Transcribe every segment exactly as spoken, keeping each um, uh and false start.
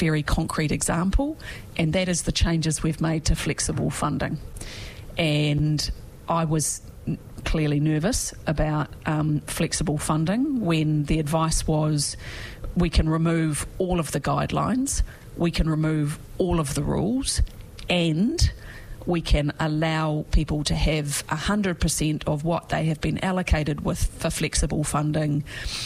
very concrete example, and that is the changes we've made to flexible funding. And I was clearly nervous about um, flexible funding when the advice was we can remove all of the guidelines, we can remove all of the rules, and we can allow people to have one hundred percent of what they have been allocated with for flexible funding.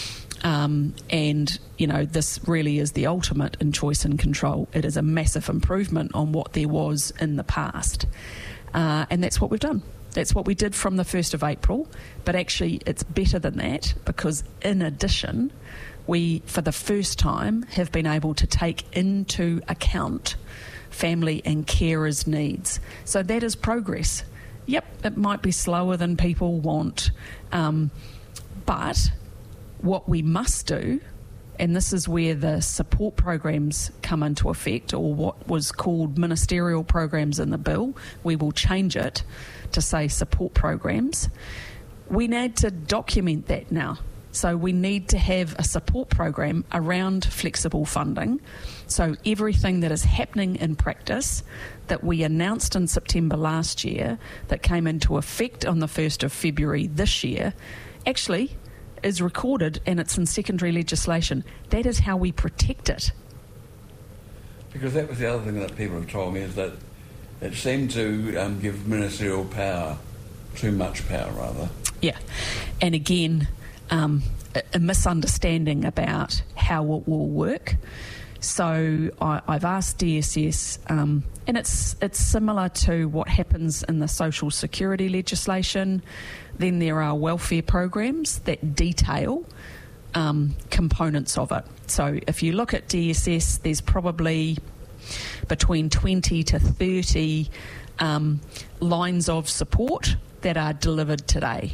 Um, and, you know, this really is the ultimate in choice and control. It is a massive improvement on what there was in the past. Uh, and that's what we've done. That's what we did from the first of April. But actually, it's better than that because, in addition, we, for the first time, have been able to take into account family and carers' needs. So that is progress. Yep, it might be slower than people want, um, but what we must do, and this is where the support programs come into effect, or what was called ministerial programs in the bill, we will change it to say support programs. We need to document that now. So we need to have a support program around flexible funding. So everything that is happening in practice that we announced in September last year, that came into effect on the first of February this year, actually is recorded and it's in secondary legislation. That is how we protect it. Because that was the other thing that people have told me, is that it seemed to um, give ministerial power, too much power rather. Yeah, and again, um, a, a misunderstanding about how it will work. So I, I've asked D S S, um, and it's it's similar to what happens in the social security legislation. Then there are welfare programs that detail um, components of it. So if you look at D S S, there's probably between twenty to thirty um, lines of support that are delivered today.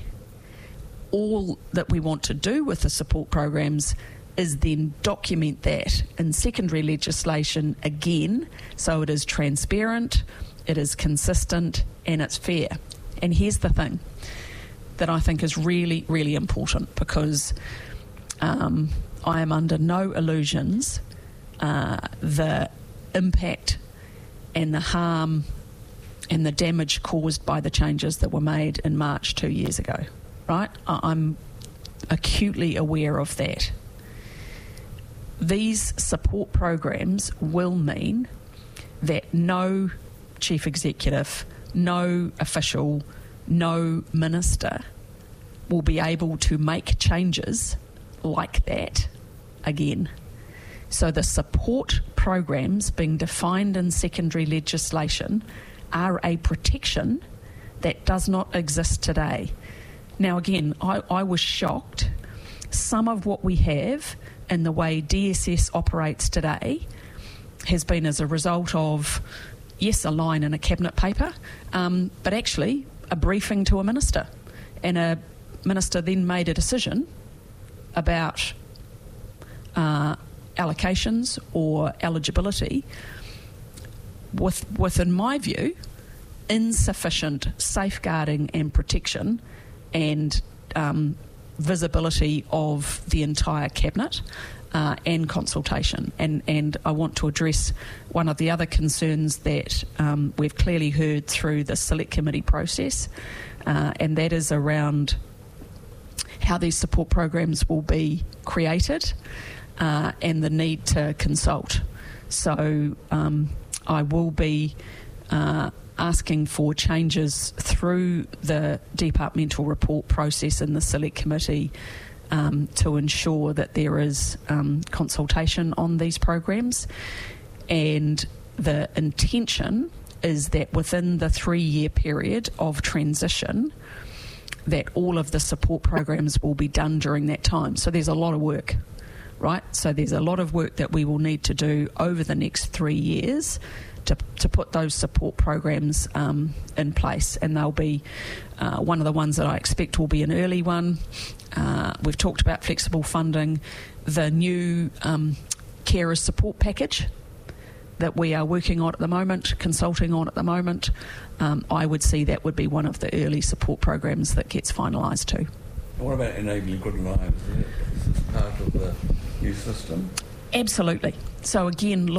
All that we want to do with the support programs is then document that in secondary legislation again, so it is transparent, it is consistent, and it's fair. And here's the thing that I think is really, really important, because um, I am under no illusions uh, the impact and the harm and the damage caused by the changes that were made in March two years ago, right? I'm acutely aware of that. These support programs will mean that no chief executive, no official, no minister will be able to make changes like that again. So the support programs being defined in secondary legislation are a protection that does not exist today. Now again, I, I was shocked. Some of what we have in the way D S S operates today has been as a result of, yes, a line in a cabinet paper, um, but actually a briefing to a minister. And a minister then made a decision about uh, allocations or eligibility with, with, in my view, insufficient safeguarding and protection and um, visibility of the entire cabinet uh, and consultation. And, and I want to address one of the other concerns that um, we've clearly heard through the select committee process, uh, and that is around how these support programs will be created uh, and the need to consult. So um, I will be uh, asking for changes through the departmental report process in the select committee um, to ensure that there is um, consultation on these programs. And the intention is that within the three-year period of transition, that all of the support programs will be done during that time. So there's a lot of work, right? So there's a lot of work that we will need to do over the next three years to, to put those support programs um, in place. And they'll be, uh, one of the ones that I expect will be an early one. Uh, we've talked about flexible funding, the new um, carer support package that we are working on at the moment, consulting on at the moment. Um, I would see that would be one of the early support programs that gets finalised too. What about enabling good lives? Is this part of the new system? Absolutely. So again,